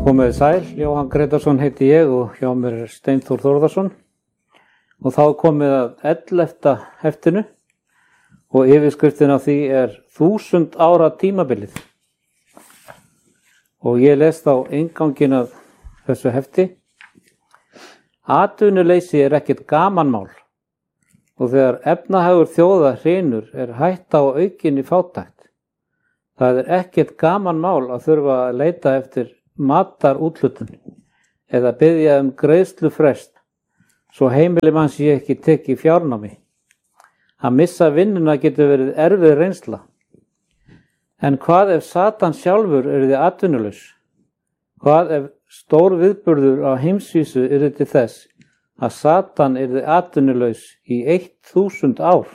Komið sæl, Jóhann Gretarsson heiti ég og hjá mér er Steinþór Þórðarsson og þá er komið að 11. heftinu og yfirskriftin af því er 1000 ára tímabilið. Og ég les þá innganginn af þessu hefti. Atvinnuleysi er ekkert gamanmál og þegar efnahagur þjóða hrynur er hætta á aukinni fátækt. Það er ekkert gamanmál að þurfa að leita eftir matarúthlutun eða biðja greiðslufrest svo heimili manns sé ekki tekið fjárnámi. Að missa vinnuna getur verið erfið reynsla. En hvað ef Satan sjálfur yrði atvinnulaus? Hvað ef stór viðburður á heimsvísu yrði til þess að Satan yrði atvinnulaus í 1000 ár?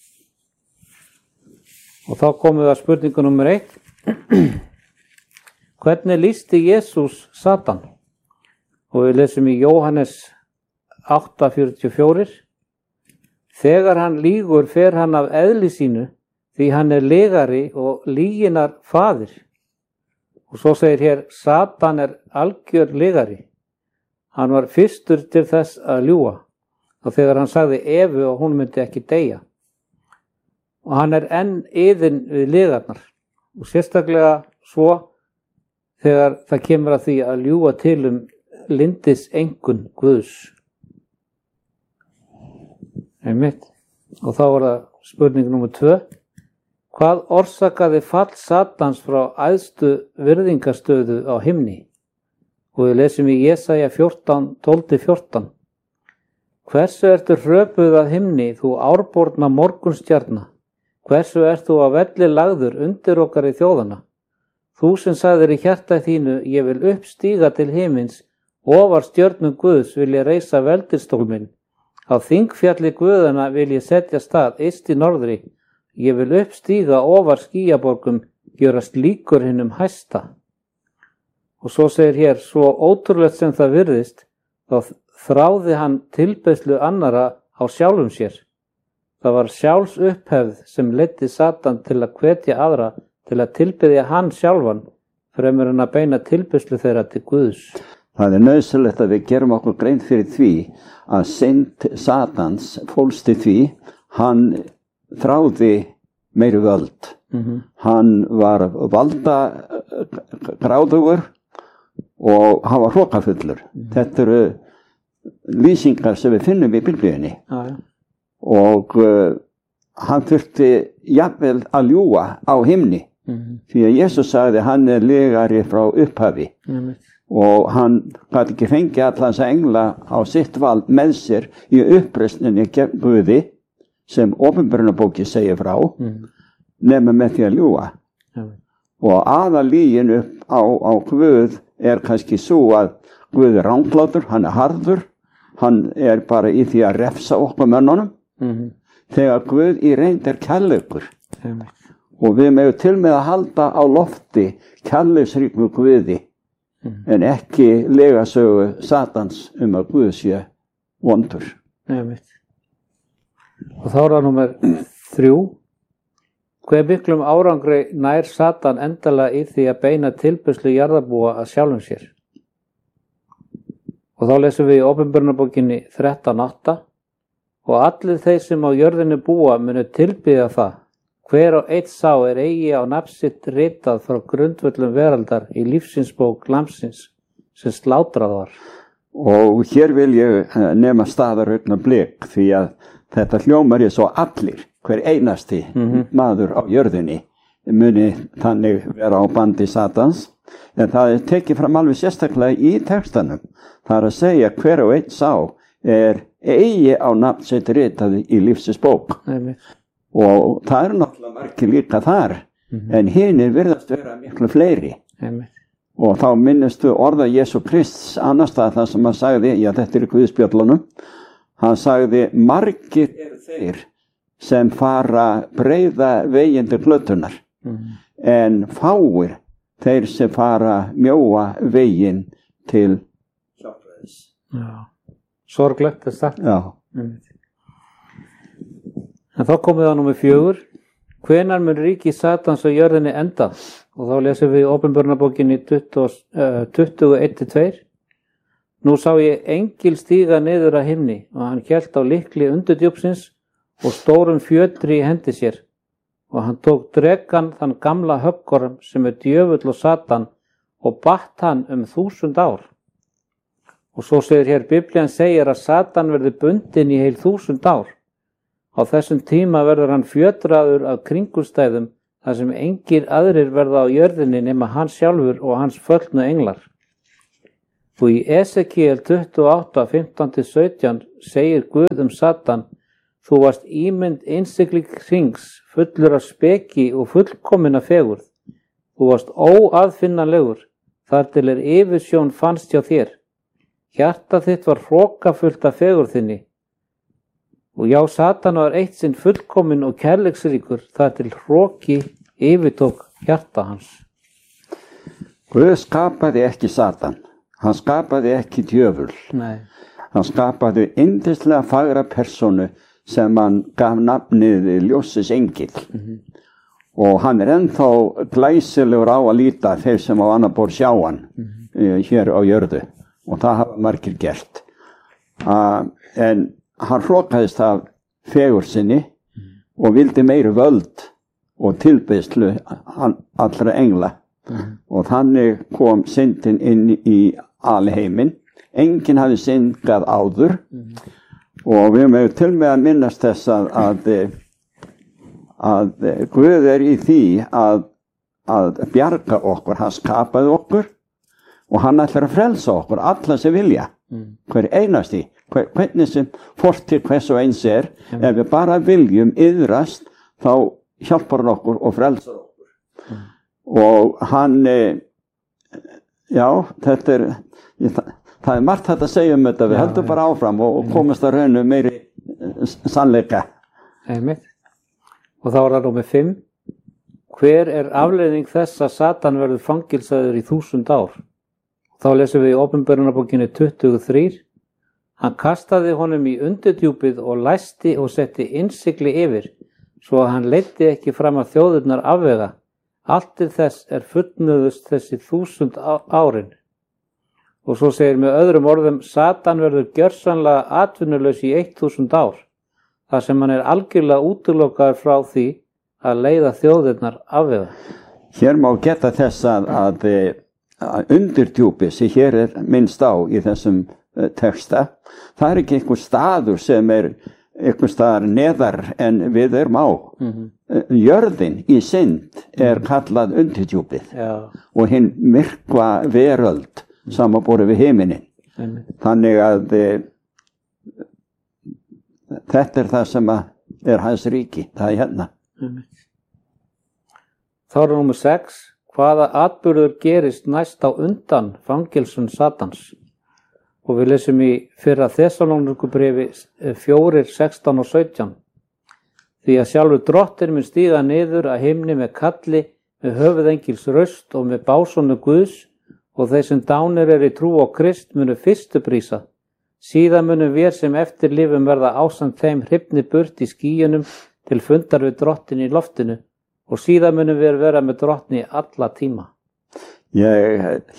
Og þá komum við að spurningu númer 1. Hvernig lýsti Jesús Satan? Og við lesum í Jóhannes 8:44. Þegar hann lýgur fer hann af eðli sínu, því hann er lygari og lyginnar faðir. Og svo segir hér, Satan er algjör lygari. Hann var fyrstur til þess að ljúga. Og þegar hann sagði Evu og hún myndi ekki deyja. Og hann er enn iðinn við lygarnar. Og sérstaklega svo þegar það kemur að því að ljúga til lindiseinkunn Guðs. Einmitt. Og þá var það spurning númer 2. Hvað orsakaði fall Satans frá æðstu virðingastöðu á himni? Og við lesum í Jesaja 14:12-14. Hversu ertu hröpuð að himni, þú árborna morgunstjarna? Hversu ert þú að velli lagður undir okkar í þjóðana? Þú sem sagðir í hjarta þínu, ég vil uppstíga til himins, ofar stjörnum Guðs vil ég reisa veldistól minn. Á þingfjalli Guðana vil ég setja stað yst í norðri. Ég vil uppstíga ofar skýjaborgum, gjörast líkur hinum hæsta. Og svo segir hér, svo ótrúlegt sem það virðist, þá þráði hann tilbeiðslu annara á sjálfum sér. Það var sjálfs upphefð sem leiddi Satan til að hvetja aðra til að tilbiðja hann sjálfan fremur en að beina tilbeiðslu þeirra til Guðs. Það er nauðsynlegt að við gerum okkur grein fyrir því að synd Satans fólst í því hann þráði meiri völd. Hann var valda gráðugur og hann var hrokafullur. Þetta eru lýsingar sem við finnum í Biblíunni. Og hann þurfti jafnvel að ljúga á himni. Því að Jesús sagði hann er lygari frá upphafi. Og hann gat ekki fengið alla þessa engla á sitt vald með sér í uppreisninni gegn Guði sem Opinberunarbókin segir frá nema með því að ljúga. Og aðalígin upp á Guð er kannski svo að Guð er ranglátur, hann er harður, hann er bara í því að refsa okkur mönnunum þegar Guð í reynd er kærleikur. Og við megum til með að halda á lofti kærleiksríkum Guði en ekki legasögu Satans að Guð sé vondur. Og þá er það númer 3. Hve miklum árangri nær Satan endalega í því að beina tilbeiðslu jarðarbúa að sjálfum sér? Og þá lesum við í Opinberunarbókinni 13:8 og allir þeir sem á jörðinu búa munu tilbiðja það. Hver og einn sá er eigi á nafn sitt ritað frá grundvöllum veraldar í lífsinsbók Lambsins sem slátrað var. Og hér vil ég nema staðarauðna blik því að þetta hljómar ég svo allir, hver einasti maður á jörðinni muni þannig vera á bandi Satans. En það er tekið fram alveg sérstaklega í textanum. Það er að segja hver og einn sá er eigi á nafn sitt ritað í lífsinsbók. Og það eru náttúrulega margir líka þar, en hinir virðast vera miklu fleiri. Og þá minnistu orða Jesú Krists annars staðar þar sem hann sagði, já þetta er í Guðspjöllunum, hann sagði margir eru þeir sem fara breiða veginn til glötunar, en fáir þeir sem fara mjóa veginn til hjálpræðis. Sorglegt er sagt. Já. En þá komið á númer 4. Hvenær mun ríki Satans á jörðinni enda? og þá lesum við í Opinberunarbókinni 21-2. Nú sá ég engil stíga niður að himni og hann hélt á lykli undurdjúpsins og stórum fjötri í hendi sér og hann tók drekann þann gamla höggorm sem djöfull og Satan og batt hann 1000 ár. Og svo segir hér, Biblían segir að Satan verði bundinn í heil 1000 ár. Á þessum tíma verður hann fjötraður af kringumstæðum þar sem engir aðrir verða á jörðinni nema hann sjálfur og hans föllnu englar. Og í Esekiel 28, 15-17 segir Guð Satan, þú varst ímynd innsigling hrings, fullur af speki og fullkominna fegurð. Þú varst óaðfinnanlegur, þar til yfirsjón fannst hjá þér. Hjarta þitt var hrokafullt af fegurðinni. Og já, Satan var eitt sinn fullkominn og kærleiksríkur, þar til hroki yfirtók hjarta hans. Guð skapaði ekki Satan. Hann skapaði ekki djöful. Nei. Hann skapaði yndislega fagra persónu sem hann gaf nafnið ljóssins engil. Og hann ennþá glæsilegur á að líta þeir sem á annar borð sjá hann hér á jörðu. Og það hafa margir gert. En hann hrokaðist af fegur sinni og vildi meiri völd og tilbeiðslu allra engla. Og þannig kom syndin inn í alheiminn. Enginn hafði syndgað áður og við mögum til með að minnast þess að Guð í því að bjarga okkur. Hann skapaði okkur og hann ætlar að frelsa okkur, alla sem vilja, hver einasti, hvernig sem fortíð hvers og eins ef við bara viljum iðrast, þá hjálpar hann okkur og frelsar okkur. Og hann, já, það margt hægt að segja þetta, við höldum bara áfram og komast að raunu meiri sannleika. Einmitt. Og þá það númer 5. Hver afleiðing þess að Satan verður fangilsaður í 1000 ár? Þá lesum við í Opinberunarbókinni 23. Hann kastaði honum í undirdjúpið og læsti og setti innsigli yfir, svo að hann leiddi ekki fram að þjóðirnar afvega. Allt til þess fullnuðust þessi 1000 árin. Og svo segir með öðrum orðum, Satan verður gjörsamlega atvinnulaus í 1000 ár, þar sem hann algjörlega útilokaður frá því að leiða þjóðirnar afvega. Hér má geta þess að undirdjúpi sem hér minnst á í þessum texta, það ekki einhver staður sem einhver staðar neðar en við erum á. Jörðin í synd kallað undirdjúpið og hinn myrkva veröld samanborið við himinin. Þannig að þetta það sem hans ríki, það hérna. Þá númer 6. Hvaða atburður gerist næst á undan fangilsun Satans? Og við lesum í fyrra Þessalónikubréfi 4, 16 og 17. Því að sjálfur drottinn mun stíga niður að himni með kalli, með höfuðengils raust og með básónu Guðs, og þeir sem dánir í trú á Krist munu fyrstu prísa. Síðan munum við sem eftir lifum verða ásamt þeim hrifni burt í skýjunum til fundar við drottinn í loftinu. Og síðan munum við vera með drottni alla tíma. Ég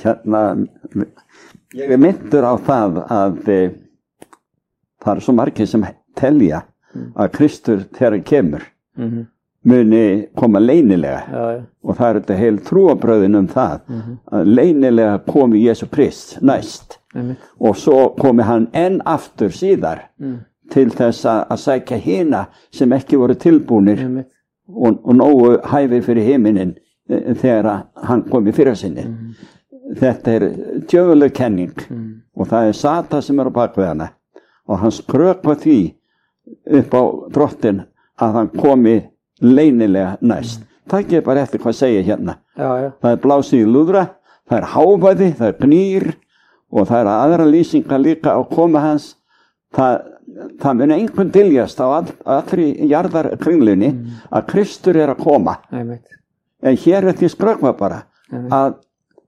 myndur á það að það svo margir sem telja að Kristur þegar hann kemur muni koma leynilega. Og það þetta heil trúarbröðin það að leynilega komi Jesú Krist næst. Og svo komi hann enn aftur síðar til þess að sækja hina sem ekki voru tilbúnir og nógu hæfir fyrir himinin þegar hann kom í fyrra sinni. Þetta djöfuleg kenning og það Satan sem á bakvið hana og hann skrökva því upp á drottinn að hann komi leynilega næst. Það ekki bara eftir hvað segja hérna. Það blásið í lúðra, það hávaði, það gnýr og það aðra lýsingar líka á koma hans. Það muni einhvern dyljast á allri jarðarkringlunni að Kristur að koma. En hér því skrökva bara að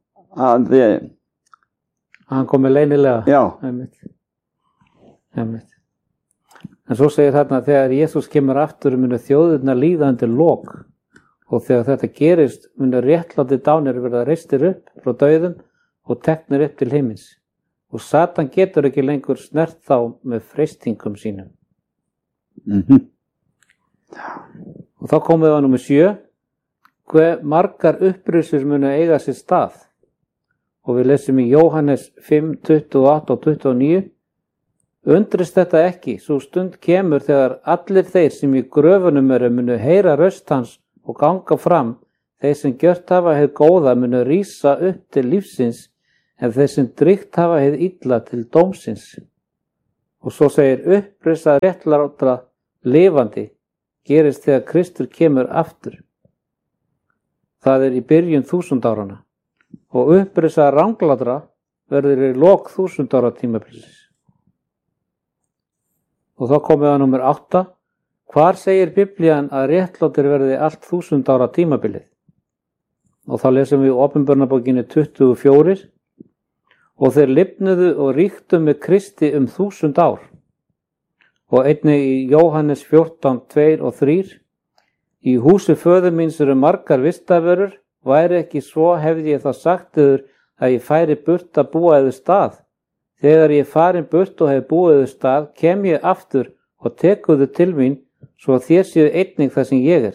hann komi leynilega. Já. En svo segir þarna þegar Jesús kemur aftur munu þjóðirnar líða undir lok Og þegar þetta gerist munu réttlátir dánir verða reistir upp frá dauðum og teknir upp til himins. Og Satan getur ekki lengur snert þá með freistingum sínum. Og þá komum við á númer 7. Hve margar upprisur munu eiga sér stað. Og við lesum í Jóhannes 5, 28 og 29. Undrist þetta ekki, svo stund kemur þegar allir þeir sem í gröfunum eru munu heyra röst hans og ganga fram, þeir sem gjört hafa hið góða munu rísa upp til lífsins, en þeir sem drygt hafa hið illa til dómsins. Og svo segir upprisa réttlátra lifandi gerist þegar Kristur kemur aftur. Það í byrjun 1000 áranna og upprisa ranglátra verður í lok 1000 ára tímabilsins. Og þá komum við að númer 8. Hvar segir Biblían að réttlátir verði allt 1000 ára tímabilið? Og þá lesum við í Opinberunarbókinni 24. Og þeir lifnuðu og ríktu með Kristi 1000 ár. Og einnig í Jóhannes 14, 2 og 3. Í húsi föður míns eru margar vistarverur, væri ekki svo hefði ég þá sagt yður að ég færi burt að búa yður stað. Þegar ég farin burt og hef búið yður stað, kem ég aftur og tekuðu til mín, svo að þér séu einnig það sem ég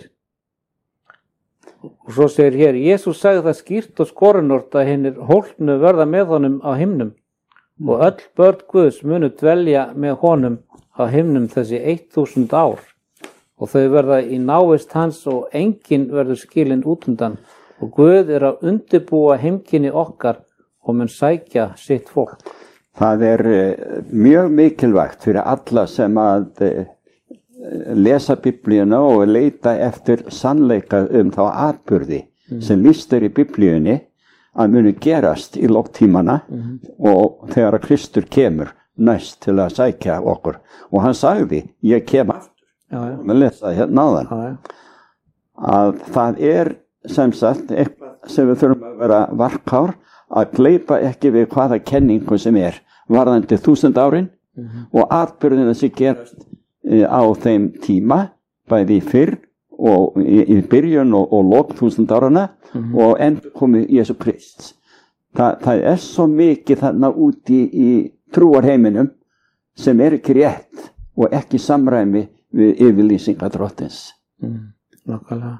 Og svo segir hér, Jesús sagði það skýrt og skorinort að hinnir hólpnu verða með honum á himnum og öll börn Guðs munu dvelja með honum á himnum þessi 1000 ár og þau verða í návist hans og enginn verður skilinn út undan og Guð að undirbúa heimkynni okkar og mun sækja sitt fólk. Það mjög mikilvægt fyrir alla sem að lesa Biblíuna og leita eftir sannleika þá atburði sem lýst í Biblíunni að munu gerast í lóktímana og þegar að Kristur kemur næst til að sækja okkur. Og hann sagði, ég kem aftur. Við lesa hérna áðan. Að það sem sagt eitthvað sem við þurfum að vera varkár að gleypa ekki við hvaða kenningu sem varðandi 1000 árin og atburðina sem gerast á þeim tíma, bæði fyrr og í byrjun og lok 1000 áranna og endur komið Jesú Krist. Það svo mikið þarna úti í trúarheiminum sem ekki rétt og ekki samræmi við yfirlýsingar Drottins. Nákvæmlega.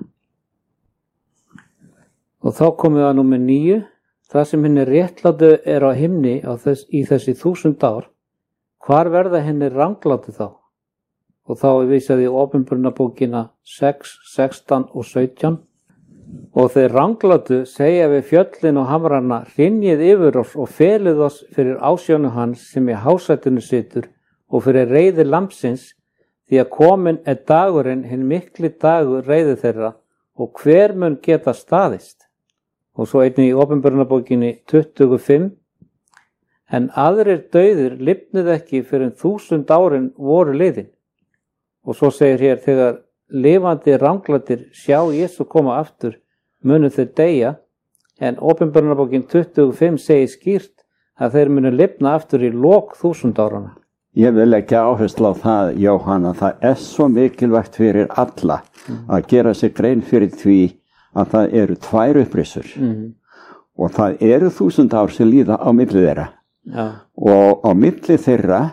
Og þá komum við að númer 9. Það sem henni réttlátu á himni í þessi 1000 ár, hvar verða henni ranglátu þá? Og þá vísaði í Opinberunarbókina 6, 16 og 17. Og þeir ranglátu segja við fjöllin og hamrana, hrynjið yfir oss og felið oss fyrir ásjónu hans sem í hásætinu situr og fyrir reiði lambsins, því að komin dagurinn, hinn mikli dagur reiði þeirra og hver mun geta staðist. Og svo einnig í Opinberunarbókinni 25. En aðrir dauðir lifnuðu ekki fyrir 1000 árin voru liðin. Og svo segir hér, þegar lifandi ranglátir sjá Jesú koma aftur, munu þeir deyja, en Opinberunarbókin 25 segir skýrt að þeir munu lifna aftur í lok 1000 áranna. Ég vil ekki áherslu á það, Jóhanna, það svo mikilvægt fyrir alla að gera sig grein fyrir því að það eru 2 upprisur og það eru 1000 ár sem líða á milli þeirra. Já. Og á milli þeirra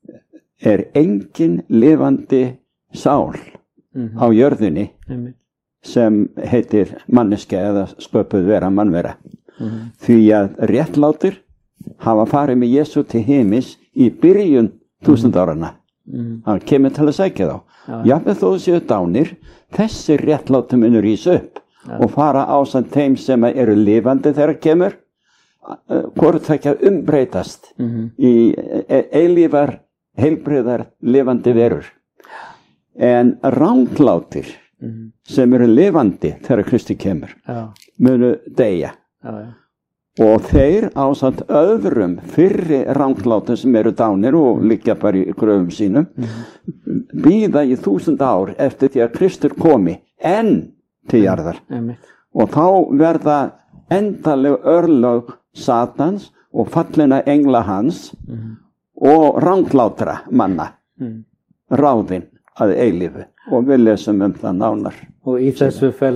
engin lifandi sál á jörðinni sem heitir manneskja eða sköpuð vera mannvera. Því að réttlátir hafa farið með Jesú til himins í byrjun 1000 áranna. Hann kemur til að sækja þá. Jafnvel þó séu dánir, þessi réttlátu munu rísa upp og fara ásamt þeim sem eru lifandi þegar kemur, hvort það ekki umbreytast í eilífar heilbrigðar lifandi verur. En ranglátir sem eru lifandi þegar Kristi kemur munu deyja. Og þeir ásamt öðrum fyrri ranglátum sem eru dánir og liggja bara í gröfum sínum bíða í 1000 ár eftir því að Kristur komi enn til jarðar. Og þá verða endaleg örlög Satans og fallina engla hans og ranglátra manna ráðin að eilífu og við lesum það nánar. Og í þessu felst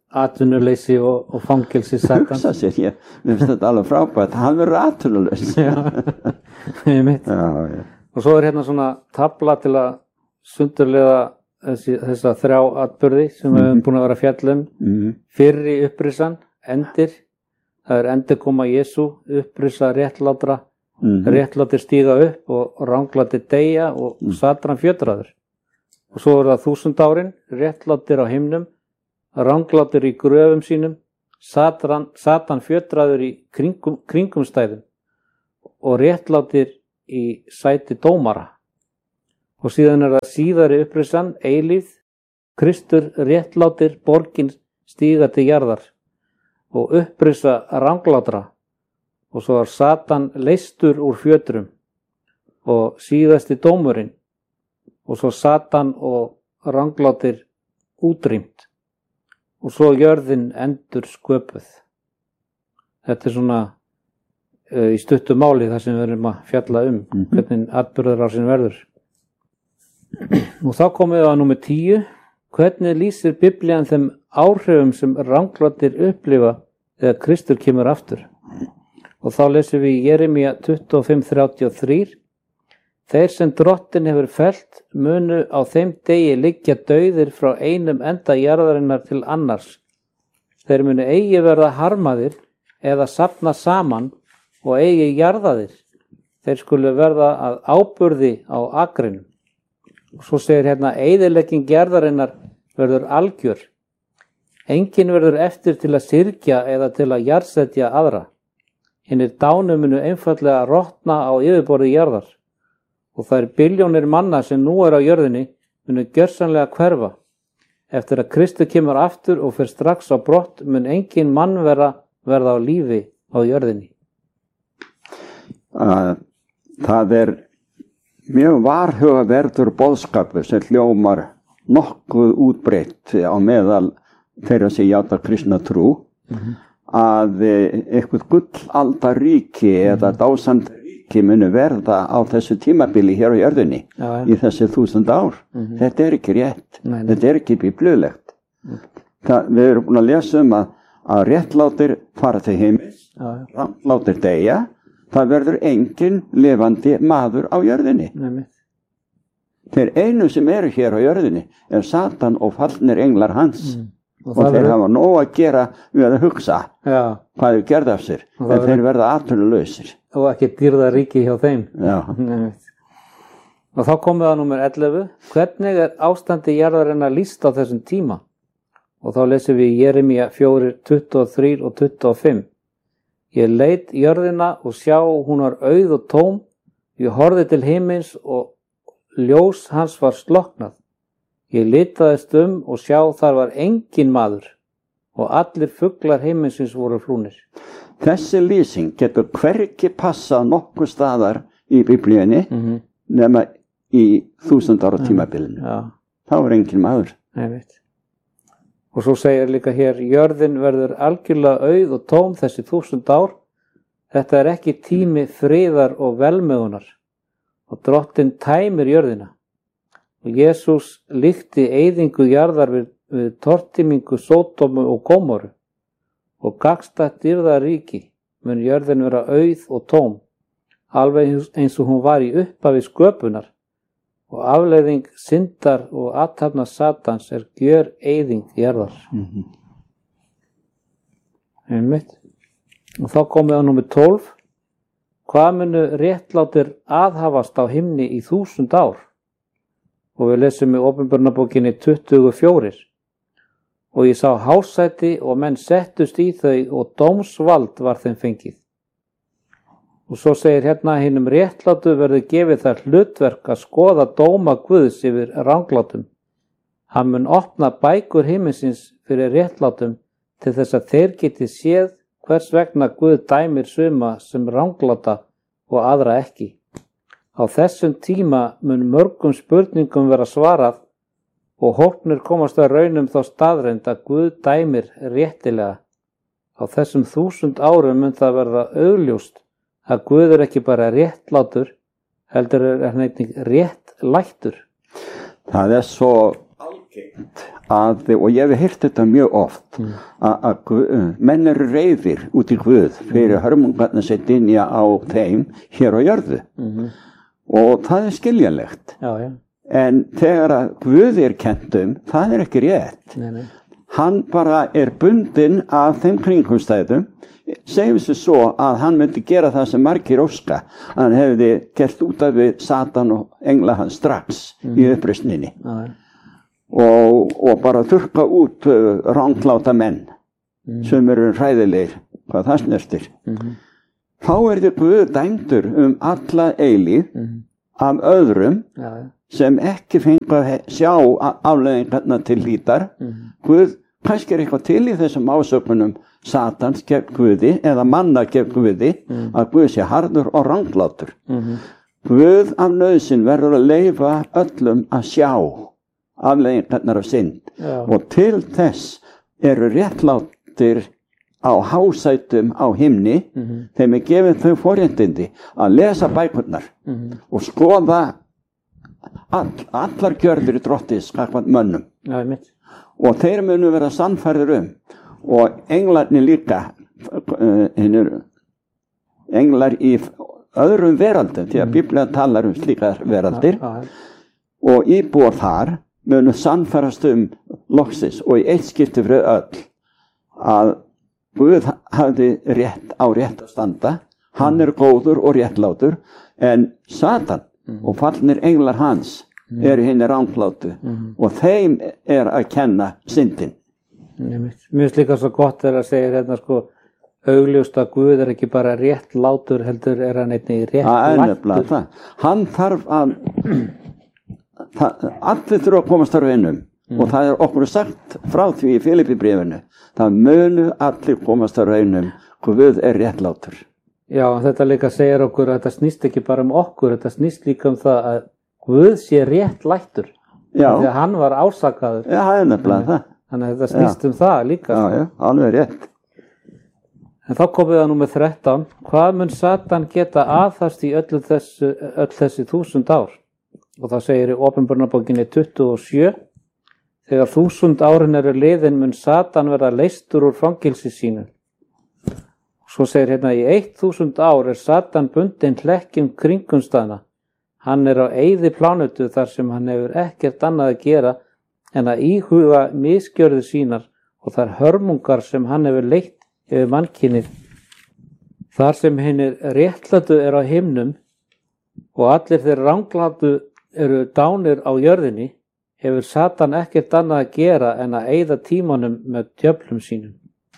atvinnuleysi og fangelsi Satans. Hugsa sér, mér finnst þetta alveg frábært, hann verður atvinnulaus. Einmitt. Og svo hérna svona tabla til að sundurlega þessa 3 atburði sem við höfum búin að vera að fjalla fyrri upprisan, endir, það endurkoma Jesú, upprisa réttlátra, réttlátir stíga upp og ranglátir deyja og Satan fjötraður. Og svo það 1000 árin, réttlátir á himnum, ranglátir í gröfum sínum, Satan fjötraður í kringumstæðum og réttlátir í sæti dómara. Og síðan það síðari upprisan, eilífð, Kristur réttlátir borgin stíga til jarðar og upprisa ranglátra. Og svo Satan leystur úr fjötrum og síðasti dómurinn og svo Satan og ranglátir útrýmt og svo jörðin endur sköpuð. Þetta svona í stuttu máli það sem við erum að fjalla hvernig atburðarásin verður. Og þá komum við á númer 10. Hvernig lýsir Biblían þeim áhrifum sem ranglátir upplifa þegar Kristur kemur aftur? Og þá lesum við Jeremía 25:33. Þeir sem drottin hefur fellt munu á þeim degi liggja dauðir frá einum enda jarðarinnar til annars. Þeir munu eigi verða harmaðir eða safna saman og eigi jarðaðir. Þeir skulu verða að áburði á akrinum. Og svo segir hérna eyðilegging jarðarinnar verður algjör. Enginn verður eftir til að syrgja eða til að jarðsetja aðra. Hinnir dánu munu einfaldlega rotna á yfirborði jarðar og þær billjónir manna sem nú á jörðinni munu gjörsamlega hverfa. Eftir að Kristur kemur aftur og fer strax á brott mun engin mann verða á lífi á jörðinni. Það mjög varhugaverður boðskapur sem hljómar nokkuð útbreitt á meðal þeirra sem játa kristna trú. Að eitthvað gullaldaríki eða dásandaríki munu verða á þessu tímabili hér á jörðinni í þessi 1000 ár. Þetta ekki rétt. Þetta ekki biblíulegt. Við erum búin að lesa að réttlátir fara til heimis, ranglátir deyja. Það verður engin lifandi maður á jörðinni. Þeir einu sem eru hér á jörðinni Satan og fallnir englar hans. Og þeir hafa nóg að gera við að hugsa hvað þau gerðu af sér en þeir verða atvinnulausir og ekki dýrðaríki hjá þeim. Og þá komum við að númer 11. Hvernig ástandi jarðarinnar lýst á þessum tíma? Og þá lesum við Jeremía 4:23 og 25. Ég leit jörðina og sjá hún var auð og tóm. Ég horfði til himins og ljós hans var slokknað. Ég litaðist og sjá þar var engin maður og allir fuglar himinsins voru flúnir. Þessi lýsing getur hvergi passað nokkuð staðar í Biblíunni nema í 1000 ára tímabilinu. Þá var engin maður. Og svo segir líka hér, jörðin verður algjörlega auð og tóm þessi 1000 ár. Þetta ekki tími friðar og velmegunar og drottinn tæmir jörðina. Og Jesús líkti eyðingu jarðar við tortímingu Sódómu og Gómoru og gagnstætt dýrðaríki mun jörðin vera auð og tóm, alveg eins og hún var í upphafi sköpunar og afleiðing syndar og athafna Satans gjör eyðing jarðar. Einmitt. Og þá komum við á númer 12. Hvað munu réttlátir aðhafast á himni í 1000 ár? Og við lesum í Opinberunarbókinni 24. Og ég sá hásæti og menn settust í þau og dómsvald var þeim fengið. Og svo segir hérna hinum réttlátu verður gefið þær hlutverk að skoða dóma Guðs yfir ranglátum. Hann mun opna bækur himinsins fyrir réttlátum til þess að þeir geti séð hvers vegna Guð dæmir suma sem rangláta og aðra ekki. Á þessum tíma mun mörgum spurningum vera svarað og hópnir komast að raunum þá staðreynd að Guð dæmir réttilega. Á þessum 1000 árum mun það verða augljóst að Guð ekki bara réttlátur, heldur hann einnig réttlættur. Það svo að, og ég hef heyrt þetta mjög oft, að menn eru reiðir út í Guð fyrir hörmungarna sem dynja á þeim hér á jörðu. Og það skiljanlegt. Já, já. En þegar að Guð kennt það ekki rétt. Nei. Hann bara bundinn af þeim kringumstæðum, segjum sér svo að hann myndi gera það sem margir óska, að hann hefði gert út af við Satan og engla hann strax í uppreisninni. Og bara þurrka út rangláta menn sem eru hræðilegir, hvað það snertir. Þá þið Guð dæmdur alla eilíð af öðrum sem ekki fengu að sjá afleiðingarnar til hlítar. Guð kannski eitthvað til í þessum ásökunum Satans gegn Guði eða manna gegn Guði, að Guð sé harður og ranglátur. Guð af nauðsyn verður að leyfa öllum að sjá afleiðingarnar af synd. Og til þess eru réttlátir á hásætum á himni, þeim gefið þau forréttindi að lesa bækurnar og skoða allar gjörðir Drottins gagnvart mönnum. Já, mitt. Og þeir munu vera sannfærðir og englarnir líka, englar í öðrum veraldum, því að Biblían talar slíkar veraldir, og íbúar þar munu sannfærast loksins og í eitt skipti fyrir öll að Guð hafði rétt á rétt að standa, hann góður og réttlátur, en Satan og fallnir englar hans hinir ranglátu og þeim að kenna syndin. Mér finnst líka svo gott að segja hérna sko, augljóst að Guð ekki bara réttlátur, heldur hann einnig réttlættur. Hann þarf að allir þurfa að komast þar einum og það okkur sagt frá því í Filippíbréfinu, það munu allir komast þar einum, Guð réttlátur. Já, þetta líka segir okkur að þetta snýst ekki bara okkur, þetta snýst líka það að Guð sé réttlættur. Já. Því að hann var ásakaður. Já, það nefnilega það. Þannig að þetta snýst það líka. Já, alveg rétt. En þá komum við að númer 13. Hvað mun Satan geta aðhast í öll þessi 1000 ár? Og það segir í Opinberunarbókinni 27. Þegar 1000 árin eru liðin mun Satan verða leystur úr fangilsi sínu. Svo segir hérna í 1000 ár Satan bundinn hlekkjum kringumstæðna. Hann á eyði plánutu þar sem hann hefur ekkert annað að gera en að íhuga misgjörðir sínar og þær hörmungar sem hann hefur leitt yfir mannkynið. Þar sem hinir réttlátu á himnum og allir þeir ranglátu eru dánir á jörðinni, hefur Satan ekkert annað að gera en að eyða tímanum með djöflum sínum.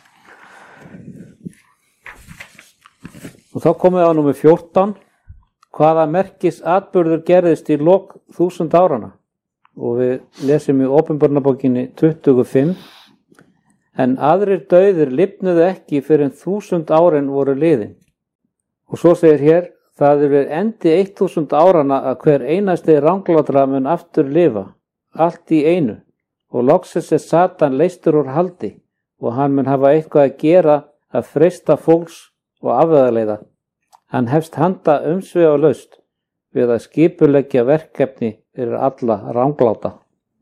Og þá komum við á númer 14. Hvaða merkis atburður gerðist í lok 1000 áranna? Og við lesum í Opinberunarbókinni 25. En aðrir dauðir lifnuðu ekki fyrr en 1000 árin voru liðin. Og svo segir hér, það endi 1000 áranna að hver einasti ranglátra mun aftur lifa, allt í einu. Og loksins Satan leystur úr haldi og hann mun hafa eitthvað að gera að freista fólks og afvegaleiða. Hann hefst handa umsvifalaust við að skipuleggja verkefni fyrir alla rangláta.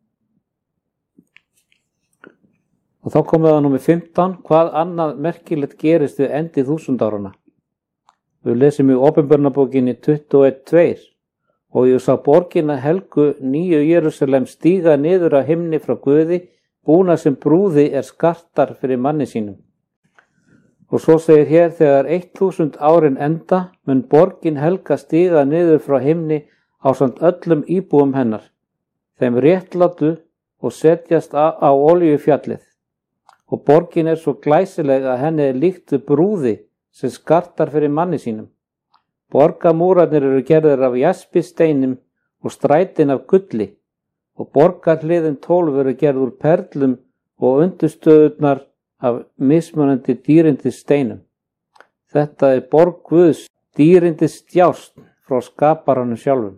Og þá komum við á númer 15. Hvað annað merkilegt gerist við endi 1000 áranna? Við lesum í Opinberunarbókinni 21:2. Og ég sá borgina helgu nýju Jerúsalem stíga niður af himni frá Guði, búna sem brúði skartar fyrir manni sínum. Og svo segir hér, þegar 1000 árin enda, mun borgin helga stíga niður frá himni ásamt öllum íbúum hennar, þeim réttlátu og setjast á olíufjallið. Og borgin svo glæsileg að henni líkt brúði sem skartar fyrir manni sínum. Borgamúrarnir eru gerðir af jaspisteinum og strætin af gulli, og borgarhliðin 12 eru gerð úr perlum og undirstöðurnar af mismunandi dýrindis steinum. Þetta borg Guðs, dýrindis djást frá skaparanum sjálfum.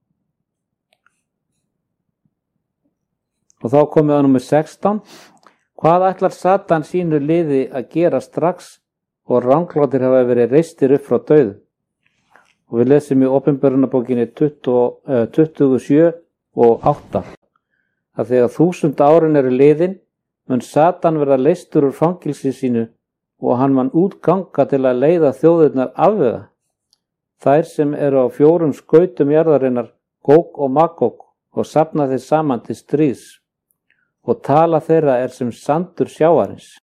Og þá komum við á númer 16. Hvað ætlar Satan sínu liði að gera strax og ranglátir hafa verið reistir upp frá dauðum? Og við lesum í Opinberunarbókinni 27 og 8. að þegar 1000 árin eru liðin mun Satan verða leystur úr fangilsi sínu og hann mun útganga til að leiða þjóðirnar afvega. Þær sem eru á 4 skautum jarðarinnar, Góg og Magóg, og safna þeir saman til stríðs, og tala þeirra er sem sandur sjávarins.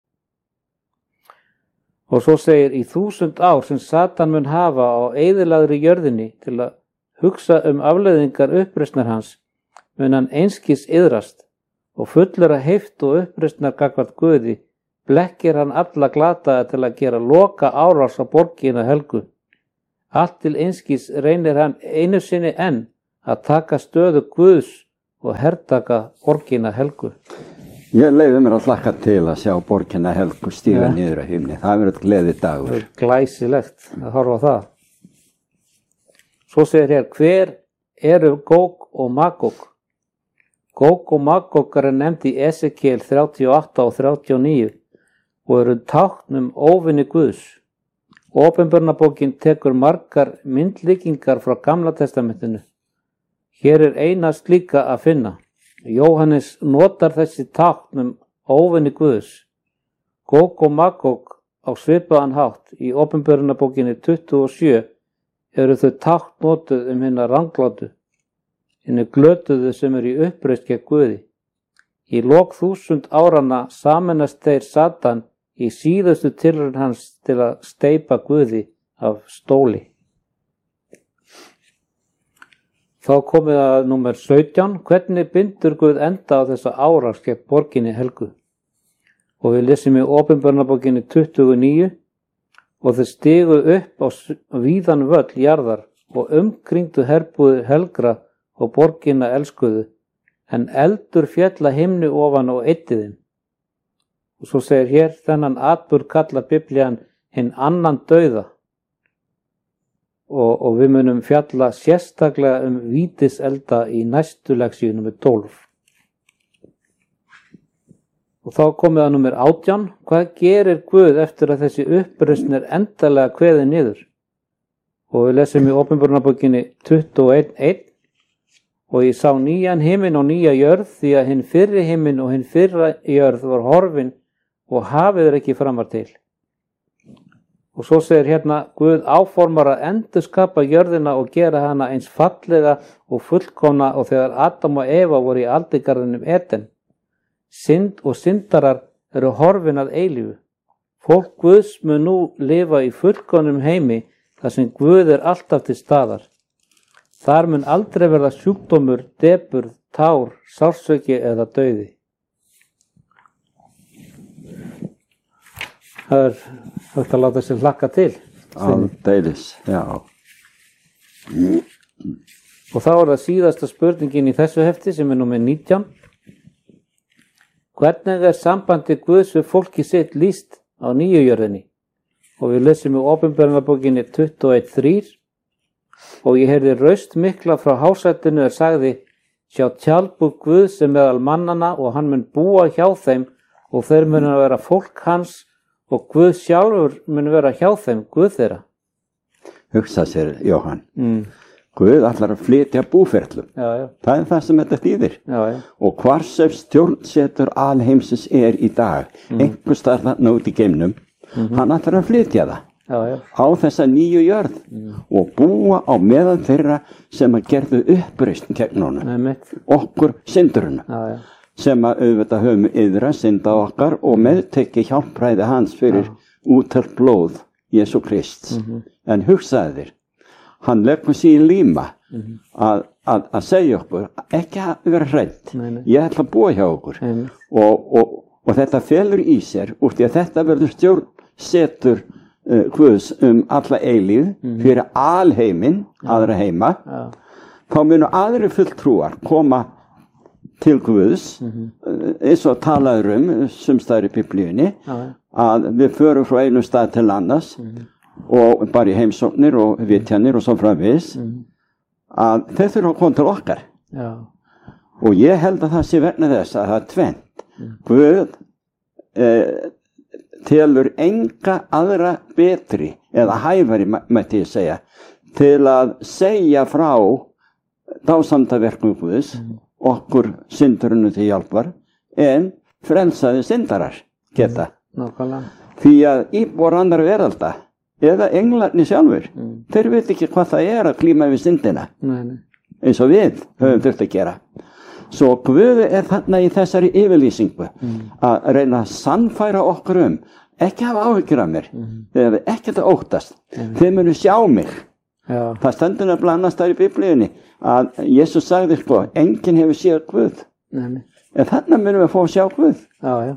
Og svo segir, í 1000 ár sem Satan mun hafa á eyðilagðri jörðinni til að hugsa afleiðingar uppreisnar hans, mun hann einskis iðrast, og fullur að heift og uppreisnar gagnvart Guði, blekkir hann alla glataða til að gera loka árás á borgina helgu. Allt til einskis reynir hann einu sinni enn að taka stöðu Guðs og hertaka borgina helgu. Ég leyfi mér að hlakka til að sjá borgina helgu stíga niður á himni. Það verður gleði dagur. Það er glæsilegt að horfa á það. Svo segir hér, hver eru Góg og Magóg? Góg og Magóg er nefnd í Esekiel 38 og 39 og eru tákn óvinni Guðs. Opinberunarbókin tekur margar myndlíkingar frá Gamla testamentinu. Hér er eina slíka að finna. Jóhannes notar þessi tákn óvinni Guðs. Góg og Magóg á svipaðan hátt í Opinberunarbókinni 27 eru þau tákn notuð hina ranglátu, hina glötuðu sem eru í uppreist gegn Guði. Í lok 1000 áranna sameinast þeir Satan í síðustu tilraun hans til að steypa Guði af stóli. Þá komið að númer 17. Hvernig bindur Guð enda á þessa árás gegn borginni helgu? Og við lesum í Opinberunarbókinni 29 og þeir stigu upp á víðan völl jarðar og umkringdu herbúðir helgra og borgina elskuðu, en eldur féll að himni ofan og eyddi þeim. Og svo segir hér, þennan atburð kallar Biblían hinn annan dauða. Og við munum fjalla sérstaklega vítiselda í næstu leksíu nr. 12. Og þá komið að nr. 18. Hvað gerir Guð eftir að þessi uppreisn er endanlega kveðið niður? Og við lesum í Opinberunarbókinni 21:1. Og ég sá nýjan himinn og nýja jörð, því að hinn fyrri himinn og hinn fyrra jörð var horfin og hafið ekki framar til. Og svo segir hérna, Guð áformar að endurskapa jörðina og gera hana eins fallega og fullkomna og þegar Adam og Eva voru í aldingarðinum Eden. Synd og syndarar eru horfin að eilífu. Fólk Guðs mun nú lifa í fullkomnum heimi þar sem Guð er alltaf til staðar. Þar mun aldrei verða sjúkdómur, depurð, tár, sársauki eða dauði. Það er hægt að láta sér hlakka til. Aldeilis, já. Og þá er það síðasta spurningin í þessu hefti sem er númer 19. Hvernig er sambandi Guðs við fólki sitt lýst á nýju jörðinni? Og við lesum í Opinberunarbókinni 21:3 og ég heyrði raust mikla frá hásætinu sagði, sjá tjaldbúð Guðs sem meðal mannanna og hann mun búa hjá þeim og þeir munu að vera fólk hans og Guð sjálfur mun vera hjá þeim, Guð þeirra. Hugsa sér, Jóhann. Guð ætlar að flytja búferlum. Já. Það er það sem þetta þýðir. Já. Og hvar sem stjórnsetur alheimsins er í dag, einhvers staðar út í geimnum, hann ætlar að flytja það. Já. Á þessa nýju jörð og búa á meðal þeirra sem að gerðu uppreisn gegn honum. Okkur syndurinn. Já. Sem að auðvitað höfum yðra synda okkar og meðtekki hjálpræði hans fyrir útelt blóð Jesú Krist. En hugsaði þér, hann leggur sig í líma að segja okkur, ekki að vera hrædd, ég ætla að búa hjá okkur. Og þetta felur í sér, úr því að þetta verður stjórnsetur Guðs alla eilíð fyrir alheiminn, aðra heima, þá munu aðri fulltrúar koma til Guðs, eins og talaður sumstaðar í Biblíunni, að við förum frá einu stað til annars og bara í heimsóknir og vitjanir og svo framvegis, að þeir þurfa að koma til okkar. Já. Og ég held að það sé vegna þess að það er tvennt. Guð telur enga aðra betri eða hæfari, mætti ég segja, til að segja frá dásamdaverkum Guðs okkur syndurinu til hjálpar en frelsaði syndarar geta. Nákvæmlega. Því að íbúar annar veralda eða englarnir sjálfur, þeir veit ekki hvað það er að klíma við syndina. Nei. Eins og við höfum þurft að gera. Svo Guð er þarna í þessari yfirlýsingu að reyna að sannfæra okkur ekki hafa áhyggjur af mér, þegar við ekkert að óttast, þeir munu sjá mig. Já. Það stendur nefnilega annars staðar í Biblíunni að Jesús sagði sko, enginn hefur séð Guð. Nei. En þarna munum við að fá að sjá Guð. Já.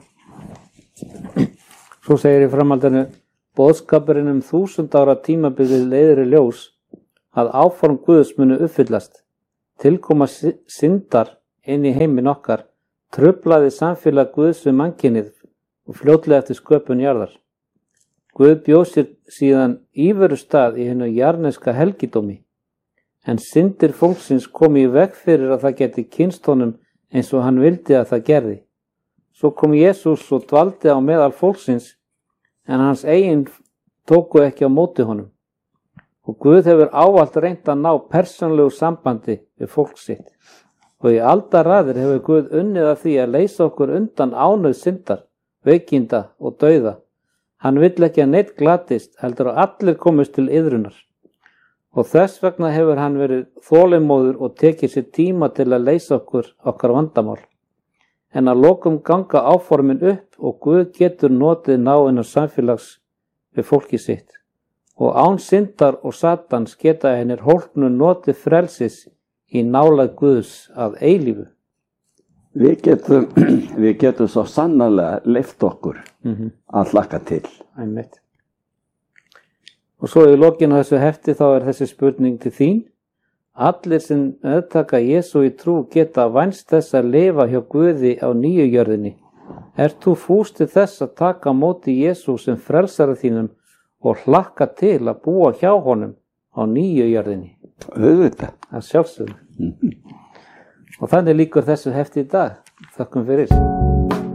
Svo segir í framhaldinu, boðskapurinn 1000 ára tímabilið leiðir í ljós að áform Guðs munu uppfyllast. Tilkoma syndar inn í heiminn okkar truflaði samfélag Guðs við mannkynið og fljótlega eftir sköpun jarðar. Guð bjó sér síðan íverustað í hinu jarneska helgidómi, en syndir fólksins komu í veg fyrir að það geti kynnst honum eins og hann vildi að það gerði. Svo kom Jesús og dvaldi á meðal fólksins, en hans eigin tóku ekki á móti honum. Og Guð hefur ávallt reynt að ná persónlegu sambandi við fólk sitt. Og í aldaraðir hefur Guð unnið að því að leysa okkur undan ánauð syndar, veikinda og dauða. Hann vill ekki að neitt glatist, heldur að allir komist til iðrunar. Og þess vegna hefur hann verið þolinmóður og tekið sér tíma til að leysa okkar vandamál. En að lokum ganga áformin upp og Guð getur notið náinnar samfélags við fólki sitt. Og án syndar og Satans geta hennir hólpnu notið frelsis í nálægð Guðs að eilífu. Við getum svo sannarlega leyft okkur að hlakka til. Einmitt. Og svo í lokinu þessu hefti þá er þessi spurning til þín. Allir sem meðtaka Jesú í trú geta vænst þess að lifa hjá Guði á nýju jörðinni. Ert þú fús til þess að taka á móti Jesú sem frelsara þínum og hlakka til að búa hjá honum á nýju jörðinni? Auðvitað. Að sjálfsögðu. Og þannig lýkur þessu hefti í dag. Þakkum fyrir.